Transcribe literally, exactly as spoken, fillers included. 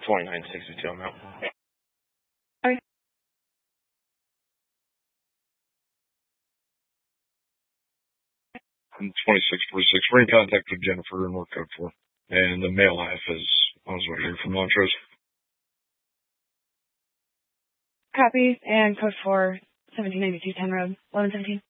twenty-nine sixty-two, I'm out. Okay. I'm twenty-six forty-six. We're in contact with Jennifer and we're code four. And the male half is on his way here from Montrose. Copy, and code four, seventeen ninety-two ten Road, eleven seventeen.